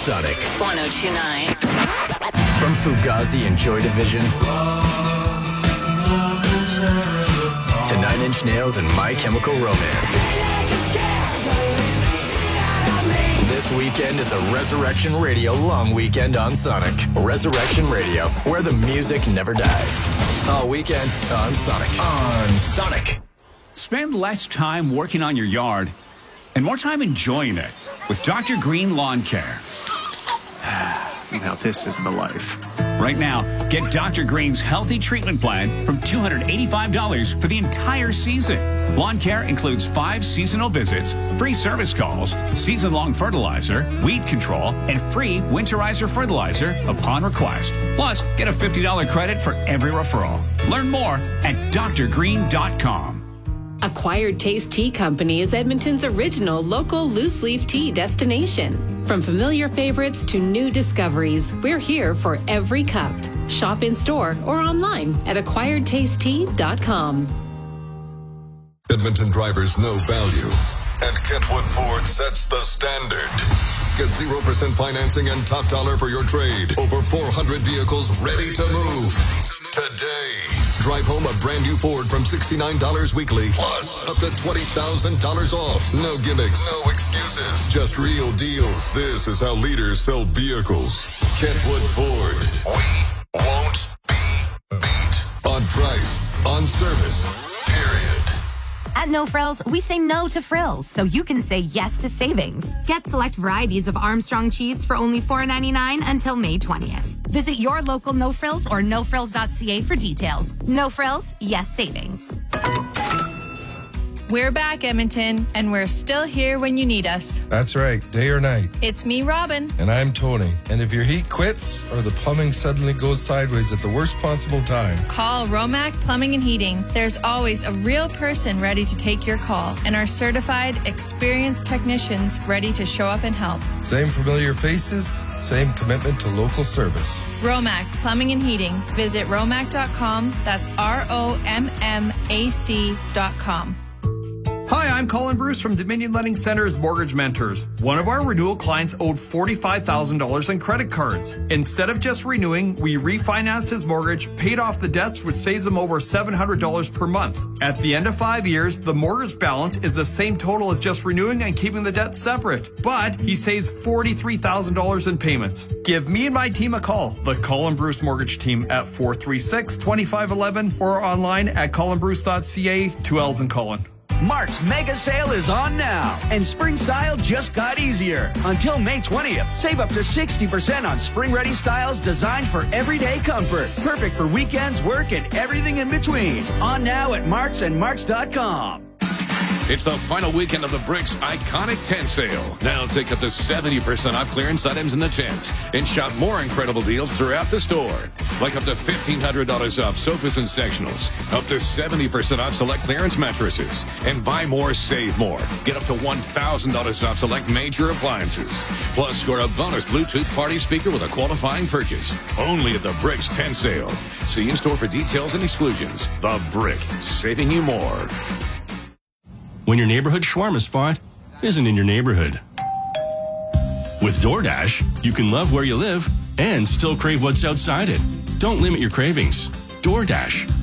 Sonic. 102.9. From Fugazi and Joy Division to Nine Inch Nails and My Chemical Romance. This weekend is a Resurrection Radio long weekend on Sonic. Resurrection Radio, where the music never dies. All weekend on Sonic. On Sonic. Spend less time working on your yard and more time enjoying it with Dr. Green Lawn Care. Now this is the life. Right now, get Dr. Green's healthy treatment plan from $285 for the entire season. Lawn care includes 5 seasonal visits, free service calls, season-long fertilizer, weed control, and free winterizer fertilizer upon request. Plus, get a $50 credit for every referral. Learn more at drgreen.com. Acquired Taste Tea Company is Edmonton's original local loose-leaf tea destination. From familiar favorites to new discoveries, we're here for every cup. Shop in-store or online at acquiredtastetea.com. Edmonton drivers know value, and Kentwood Ford sets the standard. Get 0% financing and top dollar for your trade. Over 400 vehicles ready to move today. Drive home a brand new Ford from $69 weekly, plus up to $20,000 off. No gimmicks, no excuses, just real deals. This is how leaders sell vehicles. Kentwood Ford. We won't be beat on price, on service, period. At No Frills, we say no to frills, so you can say yes to savings. Get select varieties of Armstrong cheese for only $4.99 until May 20th. Visit your local No Frills or nofrills.ca for details. No Frills, yes savings. We're back, Edmonton, and we're still here when you need us. That's right, day or night. It's me, Robin. And I'm Tony. And if your heat quits or the plumbing suddenly goes sideways at the worst possible time, call Romac Plumbing and Heating. There's always a real person ready to take your call, and our certified, experienced technicians ready to show up and help. Same familiar faces, same commitment to local service. Romac Plumbing and Heating. Visit romac.com. That's ROMMAC.com. Hi, I'm Colin Bruce from Dominion Lending Center's Mortgage Mentors. One of our renewal clients owed $45,000 in credit cards. Instead of just renewing, we refinanced his mortgage, paid off the debts, which saves him over $700 per month. At the end of 5 years, the mortgage balance is the same total as just renewing and keeping the debt separate. But he saves $43,000 in payments. Give me and my team a call, the Colin Bruce Mortgage Team, at 436-2511 or online at colinbruce.ca. 2 L's in Colin. Mark's mega sale is on now, and spring style just got easier. Until May 20th, save up to 60% on spring-ready styles designed for everyday comfort. Perfect for weekends, work, and everything in between. On now at Marks and Marks.com. It's the final weekend of the Bricks Iconic Tent Sale. Now take up to 70% off clearance items in the tents and shop more incredible deals throughout the store. Like up to $1,500 off sofas and sectionals, up to 70% off select clearance mattresses, and buy more, save more. Get up to $1,000 off select major appliances. Plus, score a bonus Bluetooth party speaker with a qualifying purchase. Only at the Bricks Tent Sale. See you in store for details and exclusions. The Brick, saving you more. When your neighborhood shawarma spot isn't in your neighborhood. With DoorDash, you can love where you live and still crave what's outside it. Don't limit your cravings. DoorDash,